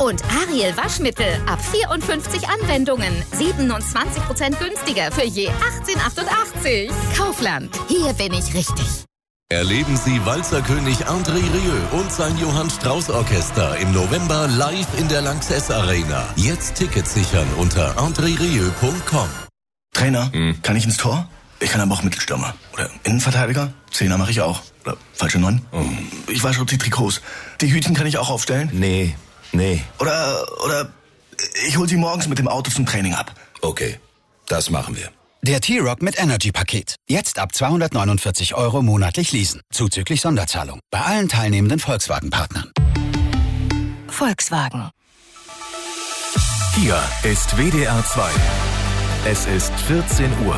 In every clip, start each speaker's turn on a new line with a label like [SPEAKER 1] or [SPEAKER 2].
[SPEAKER 1] Und Ariel Waschmittel ab 54 Anwendungen. 27% günstiger für je 18,88. Kaufland, hier bin ich richtig.
[SPEAKER 2] Erleben Sie Walzerkönig André Rieu und sein Johann Strauß Orchester im November live in der Lanxess Arena. Jetzt Tickets sichern unter andrerieu.com.
[SPEAKER 3] Trainer, kann ich ins Tor? Ich kann aber auch Mittelstürmer. Oder Innenverteidiger? Zehner mache ich auch. Oder falsche 9? Ich wasche die Trikots. Die Hütchen kann ich auch aufstellen?
[SPEAKER 4] Nee.
[SPEAKER 3] Oder ich hol sie morgens mit dem Auto zum Training ab.
[SPEAKER 4] Okay, das machen wir.
[SPEAKER 5] Der T-Rock mit Energy-Paket. Jetzt ab 249 € monatlich leasen. Zuzüglich Sonderzahlung. Bei allen teilnehmenden Volkswagen-Partnern.
[SPEAKER 6] Volkswagen.
[SPEAKER 7] Hier ist WDR 2. Es ist 14 Uhr.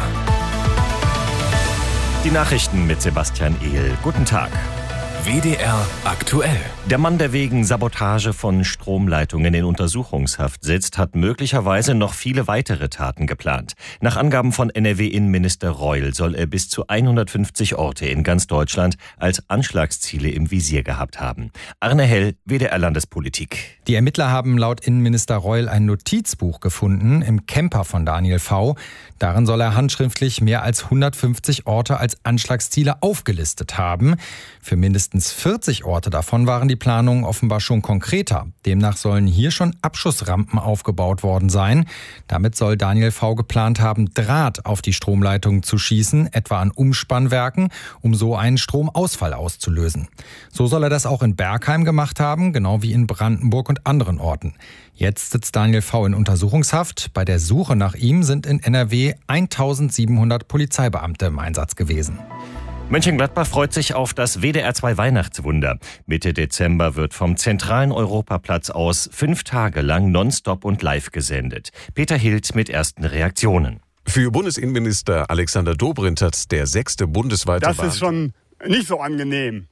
[SPEAKER 8] Die Nachrichten mit Sebastian Ehl. Guten Tag.
[SPEAKER 7] WDR aktuell.
[SPEAKER 8] Der Mann, der wegen Sabotage von Stromleitungen in Untersuchungshaft sitzt, hat möglicherweise noch viele weitere Taten geplant. Nach Angaben von NRW-Innenminister Reul soll er bis zu 150 Orte in ganz Deutschland als Anschlagsziele im Visier gehabt haben. Arne Hell, WDR Landespolitik.
[SPEAKER 9] Die Ermittler haben laut Innenminister Reul ein Notizbuch gefunden im Camper von Daniel V. Darin soll er handschriftlich mehr als 150 Orte als Anschlagsziele aufgelistet haben. Für mindestens 40 Orte davon waren die Planungen offenbar schon konkreter. Demnach sollen hier schon Abschussrampen aufgebaut worden sein. Damit soll Daniel V. geplant haben, Draht auf die Stromleitungen zu schießen, etwa an Umspannwerken, um so einen Stromausfall auszulösen. So soll er das auch in Bergheim gemacht haben, genau wie in Brandenburg und anderen Orten. Jetzt sitzt Daniel V. in Untersuchungshaft. Bei der Suche nach ihm sind in NRW 1700 Polizeibeamte im Einsatz gewesen.
[SPEAKER 8] Mönchengladbach freut sich auf das WDR 2 Weihnachtswunder. Mitte Dezember wird vom zentralen Europaplatz aus 5 Tage lang nonstop und live gesendet. Peter Hild mit ersten Reaktionen.
[SPEAKER 10] Für Bundesinnenminister Alexander Dobrindt hat der 6. bundesweite
[SPEAKER 11] Das ist schon nicht so angenehm.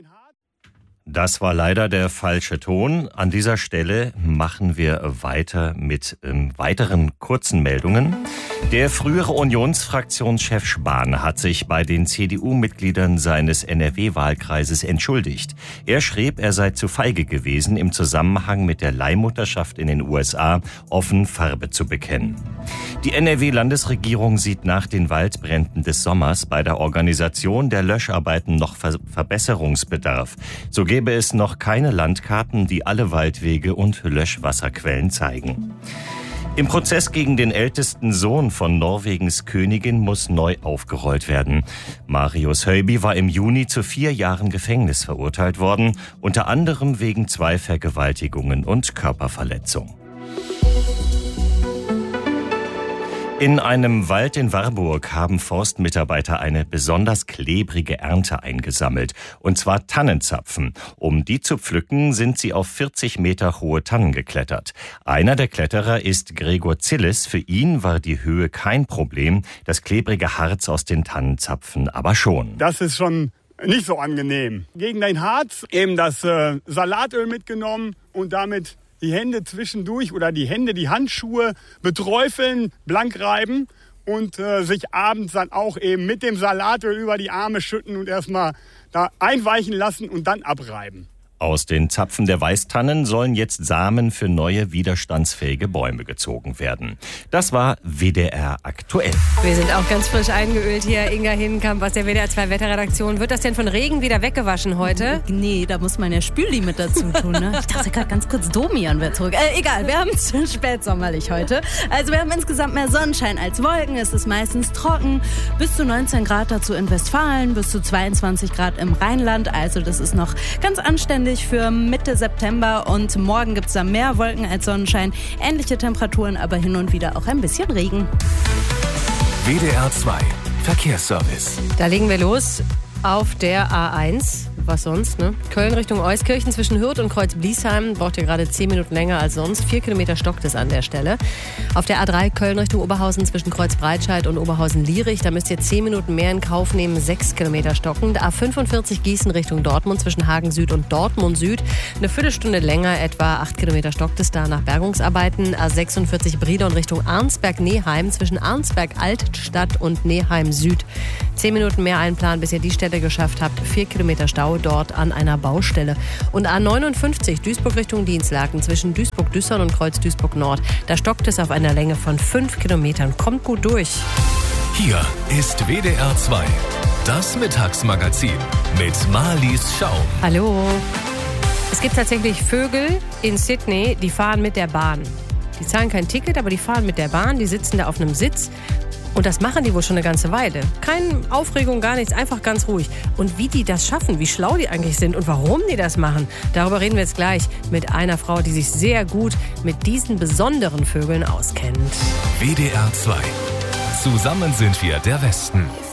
[SPEAKER 8] Das war leider der falsche Ton. An dieser Stelle machen wir weiter mit weiteren kurzen Meldungen. Der frühere Unionsfraktionschef Spahn hat sich bei den CDU-Mitgliedern seines NRW-Wahlkreises entschuldigt. Er schrieb, er sei zu feige gewesen, im Zusammenhang mit der Leihmutterschaft in den USA offen Farbe zu bekennen. Die NRW-Landesregierung sieht nach den Waldbränden des Sommers bei der Organisation der Löscharbeiten noch Verbesserungsbedarf. So gäbe es noch keine Landkarten, die alle Waldwege und Löschwasserquellen zeigen. Im Prozess gegen den ältesten Sohn von Norwegens Königin muss neu aufgerollt werden. Marius Höiby war im Juni zu 4 Jahren Gefängnis verurteilt worden, unter anderem wegen 2 Vergewaltigungen und Körperverletzung. In einem Wald in Warburg haben Forstmitarbeiter eine besonders klebrige Ernte eingesammelt, und zwar Tannenzapfen. Um die zu pflücken, sind sie auf 40 Meter hohe Tannen geklettert. Einer der Kletterer ist Gregor Zilles. Für ihn war die Höhe kein Problem, das klebrige Harz aus den Tannenzapfen aber schon.
[SPEAKER 11] Das ist schon nicht so angenehm. Gegen dein Harz eben das Salatöl mitgenommen und damit die Hände zwischendurch oder die Handschuhe beträufeln, blank reiben und sich abends dann auch eben mit dem Salatöl über die Arme schütten und erstmal da einweichen lassen und dann abreiben.
[SPEAKER 8] Aus den Zapfen der Weißtannen sollen jetzt Samen für neue widerstandsfähige Bäume gezogen werden. Das war WDR aktuell.
[SPEAKER 6] Wir sind auch ganz frisch eingeölt hier. Inga Hinkamp aus der WDR 2 Wetterredaktion. Wird das denn von Regen wieder weggewaschen heute?
[SPEAKER 12] Nee, da muss man ja Spüli mit dazu tun. Ne? Ich dachte gerade ganz kurz, Domian wäre zurück. Egal, wir haben es spätsommerlich heute. Also wir haben insgesamt mehr Sonnenschein als Wolken. Es ist meistens trocken. Bis zu 19 Grad dazu in Westfalen, bis zu 22 Grad im Rheinland. Also das ist noch ganz anständig für Mitte September, und morgen gibt es da mehr Wolken als Sonnenschein. Ähnliche Temperaturen, aber hin und wieder auch ein bisschen Regen.
[SPEAKER 7] WDR 2 Verkehrsservice.
[SPEAKER 6] Da legen wir los auf der A1. Was sonst, ne? Köln Richtung Euskirchen zwischen Hürth und Kreuz-Bliesheim braucht ihr gerade 10 Minuten länger als sonst. 4 Kilometer stockt es an der Stelle. Auf der A3 Köln Richtung Oberhausen zwischen Kreuz-Breitscheid und Oberhausen-Lierich, da müsst ihr 10 Minuten mehr in Kauf nehmen. 6 Kilometer stockend. A45 Gießen Richtung Dortmund zwischen Hagen Süd und Dortmund Süd. Eine Viertelstunde länger, etwa 8 Kilometer stockt es da nach Bergungsarbeiten. A46 Brilon Richtung Arnsberg-Neheim zwischen Arnsberg-Altstadt und Neheim Süd. 10 Minuten mehr einplanen, bis ihr die Stelle geschafft habt. 4 Kilometer Stau dort an einer Baustelle. Und A59 Duisburg Richtung Dienstlaken zwischen Duisburg Duisburg-Düssern und Kreuz Duisburg-Nord. Da stockt es auf einer Länge von 5 Kilometern. Kommt gut durch.
[SPEAKER 7] Hier ist WDR 2, das Mittagsmagazin mit Marlies Schaum.
[SPEAKER 6] Hallo. Es gibt tatsächlich Vögel in Sydney, die fahren mit der Bahn. Die zahlen kein Ticket, aber die fahren mit der Bahn, die sitzen da auf einem Sitz. Und das machen die wohl schon eine ganze Weile. Keine Aufregung, gar nichts, einfach ganz ruhig. Und wie die das schaffen, wie schlau die eigentlich sind und warum die das machen, darüber reden wir jetzt gleich mit einer Frau, die sich sehr gut mit diesen besonderen Vögeln auskennt.
[SPEAKER 7] WDR 2. Zusammen sind wir der Westen.